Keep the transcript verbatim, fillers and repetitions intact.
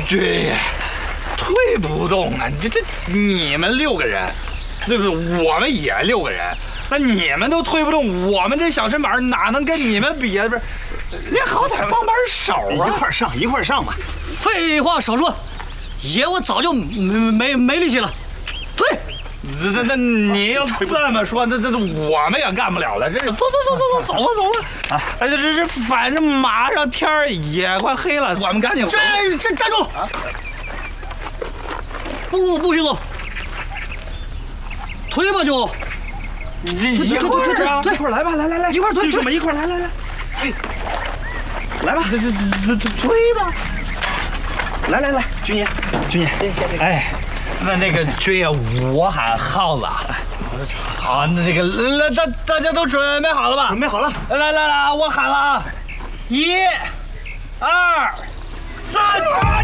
对，推不动啊！这这你们六个人，对不对？我们也六个人，那你们都推不动，我们这小身板哪能跟你们比啊？不是，连好歹帮帮手啊！ 一块上，一块上吧。 废话少说，爷我早就没没没力气了，推。 这这那你要这么说，那这我们也干不了了。这走走走走走走吧走吧啊！哎，这这这，反正马上天儿也快黑了，我们赶紧走。 站站站住！啊、不不许走，推吧就。 你一块儿啊，一块儿来吧，来来来， 一块儿推， 弟兄们一块儿来来来，推，来吧，这这这这推吧。来来来，军爷，军爷，哎。那那个军爷，我喊耗子。好，那这个来，大大家都准备好了吧？ 准备好了。 来来来，我喊了啊，一、二、三。